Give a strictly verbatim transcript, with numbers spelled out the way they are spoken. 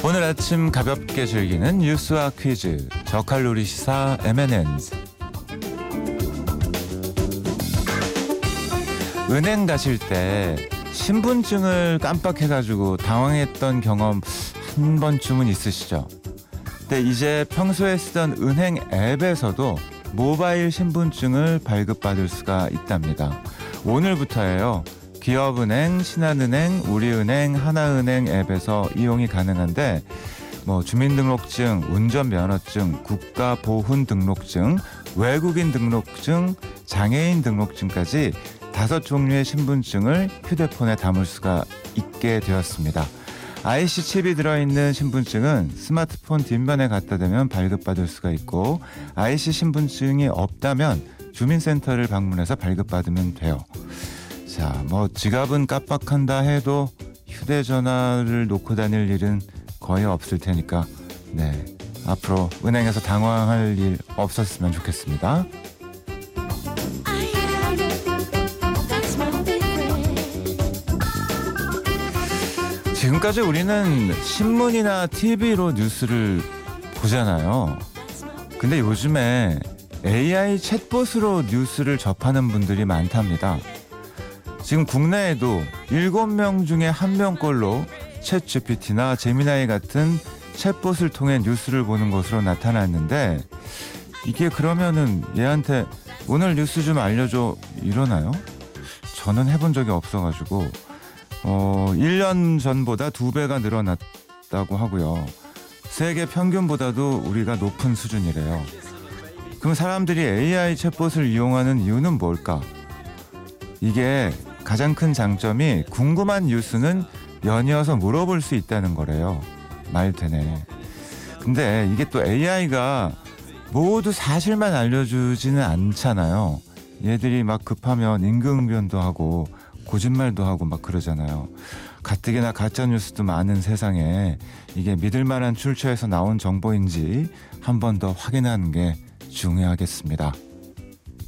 오늘 아침 가볍게 즐기는 뉴스와 퀴즈 저칼로리 시사 엠앤엔즈. 은행 가실 때 신분증을 깜빡해가지고 당황했던 경험 한 번쯤은 있으시죠? 근데 이제 평소에 쓰던 은행 앱에서도 모바일 신분증을 발급받을 수가 있답니다. 오늘부터예요. 기업은행, 신한은행, 우리은행, 하나은행 앱에서 이용이 가능한데 뭐 주민등록증, 운전면허증, 국가보훈등록증, 외국인 등록증, 장애인 등록증까지 다섯 종류의 신분증을 휴대폰에 담을 수가 있게 되었습니다. 아이씨 칩이 들어있는 신분증은 스마트폰 뒷면에 갖다 대면 발급받을 수가 있고, 아이씨 신분증이 없다면 주민센터를 방문해서 발급받으면 돼요. 자, 뭐 지갑은 깜빡한다 해도 휴대전화를 놓고 다닐 일은 거의 없을 테니까 네, 앞으로 은행에서 당황할 일 없었으면 좋겠습니다. 지금까지 우리는 신문이나 티비로 뉴스를 보잖아요. 근데 요즘에 에이아이 챗봇으로 뉴스를 접하는 분들이 많답니다. 지금 국내에도 일곱 명 중에 한 명꼴로 챗지피티나 제미나이 같은 챗봇을 통해 뉴스를 보는 것으로 나타났는데, 이게 그러면은 얘한테 오늘 뉴스 좀 알려줘 이러나요? 저는 해본 적이 없어가지고 어, 일 년 전보다 두 배가 늘어났다고 하고요. 세계 평균보다도 우리가 높은 수준이래요. 그럼 사람들이 에이아이 챗봇을 이용하는 이유는 뭘까? 이게 가장 큰 장점이 궁금한 뉴스는 연이어서 물어볼 수 있다는 거래요. 말 되네. 근데 이게 또 에이아이가 모두 사실만 알려주지는 않잖아요. 얘들이 막 급하면 임기응변도 하고 거짓말도 하고 막 그러잖아요. 가뜩이나 가짜뉴스도 많은 세상에 이게 믿을 만한 출처에서 나온 정보인지 한 번 더 확인하는 게 중요하겠습니다.